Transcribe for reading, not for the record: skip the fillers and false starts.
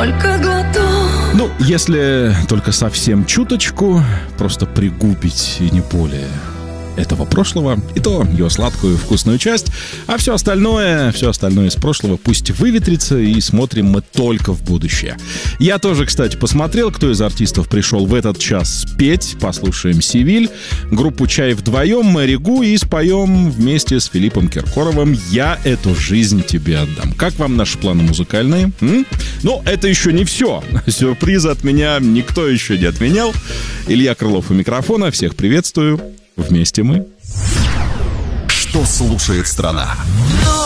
только глоток. Ну, если только совсем чуточку, просто пригубить и не более этого прошлого, и то его сладкую вкусную часть, а все остальное из прошлого пусть выветрится, и смотрим мы только в будущее. Я тоже, кстати, посмотрел, кто из артистов пришел в этот час петь. Послушаем «Севиль», группу «Чай вдвоем», Мэри Гу, и споем вместе с Филиппом Киркоровым «Я эту жизнь тебе отдам». Как вам наши планы музыкальные? Ну, это еще не все. Сюрпризы от меня никто еще не отменял. Илья Крылов у микрофона. Всех приветствую. Вместе мы. Что слушает страна?